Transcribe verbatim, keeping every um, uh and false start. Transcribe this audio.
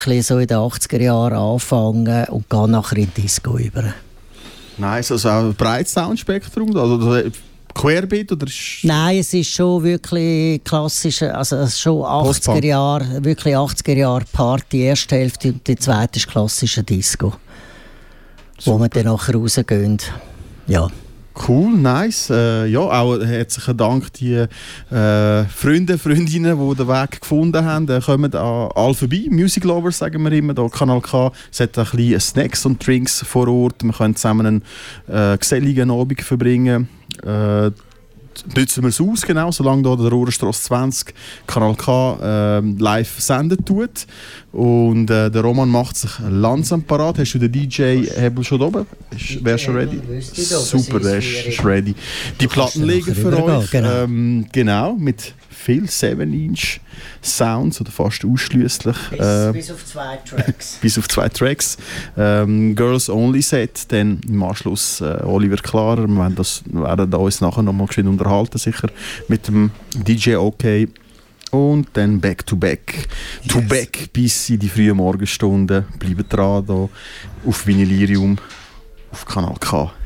so in den achtziger Jahren angefangen und gehe nachher in die Disco über. Nice, also auch ein breites Soundspektrum, also Querbeat oder? Nein, es ist schon wirklich klassisch, also es ist schon achtziger Jahre, wirklich achtziger Jahre Party, die erste Hälfte und die zweite ist klassische Disco. Super. Wo wir dann nachher rausgehen. Ja. Cool, nice. Äh, ja, auch herzlichen Dank die äh, Freunde, Freundinnen, die den Weg gefunden haben. Äh, kommen an all vorbei. Music Lovers sagen wir immer. Da Kanal K. Es hat ein bisschen Snacks und Drinks vor Ort. Wir können zusammen einen äh, geselligen Abend verbringen. Äh, Nutzen wir es aus, genau, solange da der Rohrenstrasse zwanzig Kanal K äh, live senden tut. Und äh, der Roman macht sich langsam parat. Hast du den D J-Hebel schon oben? Wäre schon ready? Super, der ist, ist ready. Die Platten liegen für euch. Genau. Ähm, genau, mit viel seven Inch Sounds oder fast ausschliesslich. Bis, äh, bis auf zwei Tracks. bis auf zwei Tracks. Ähm, Girls Only Set, dann im Anschluss äh, Oliver Klarer. Wir werden, das, werden uns nachher noch mal geschwind unterhalten, sicher mit dem D J OK. Und dann back to back. Yes. To back bis in die frühen Morgenstunden. Bleibt dran hier auf Vinylirium auf Kanal K.